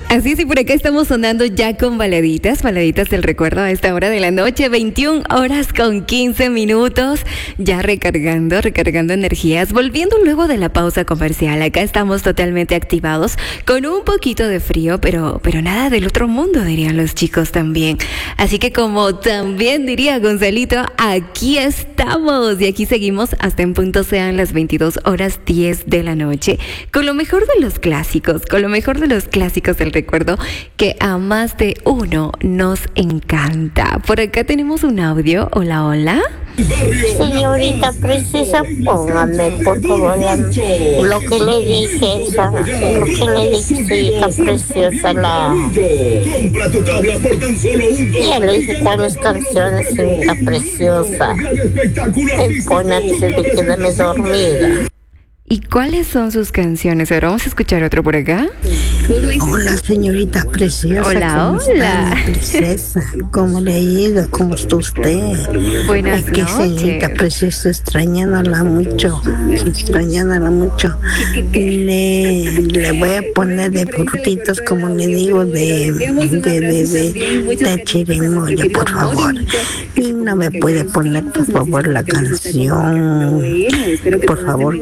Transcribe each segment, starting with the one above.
Así es, y por acá estamos sonando ya con baladitas del recuerdo a esta hora de la noche, 21 horas con 15 minutos, ya recargando energías, volviendo luego de la pausa comercial. Acá estamos totalmente activados, con un poquito de frío, pero nada del otro mundo, dirían los chicos también. Así que como también diría Gonzalito, aquí estamos y aquí seguimos hasta en punto sean las 22 horas 10 de la noche, con lo mejor de los clásicos, del recuerdo que a más de uno nos encanta. Por acá tenemos un audio. Hola, hola. Señorita preciosa, póngame por favor lo que le dije, señorita preciosa, ya le dije cuáles canciones, señorita preciosa, me pone antes de quedarme dormida. ¿Y cuáles son sus canciones? Ahora vamos a escuchar otro por acá. Hola, señorita preciosa. Hola, hola. Princesa, ¿cómo le ha ido? ¿Cómo está usted? Buenas noches. Señorita preciosa, extrañándola mucho. Le voy a poner de frutitos, como le digo, de chirimoya, por favor. Y no me puede poner, por favor, la canción. Por favor,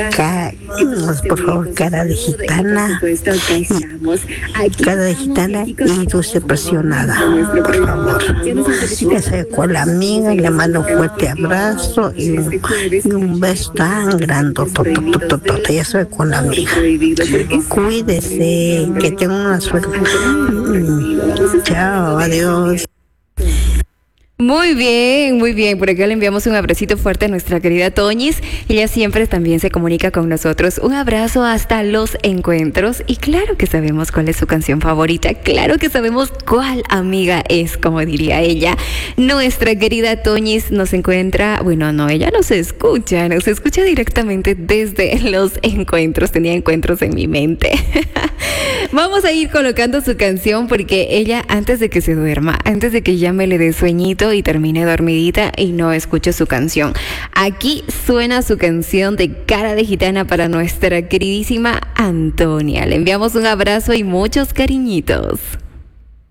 cara de gitana. Cara de gitana y dulce presionada, por favor. Ya soy con la amiga y le mando un fuerte abrazo y un beso tan grande. Ya soy con la amiga. Cuídese, que tenga una suerte. Chao, adiós. Muy bien. Por acá le enviamos un abracito fuerte a nuestra querida Toñis. Ella siempre también se comunica con nosotros. Un abrazo hasta los encuentros. Y claro que sabemos cuál es su canción favorita. Claro que sabemos cuál amiga es, como diría ella. Nuestra querida Toñis nos encuentra, ella nos escucha directamente desde los encuentros. Tenía encuentros en mi mente. Vamos a ir colocando su canción porque ella, antes de que se duerma, antes de que ya me le dé sueñito y termine dormidita y no escuche su canción, aquí suena su canción de Cara de Gitana para nuestra queridísima Antonia. Le enviamos un abrazo y muchos cariñitos.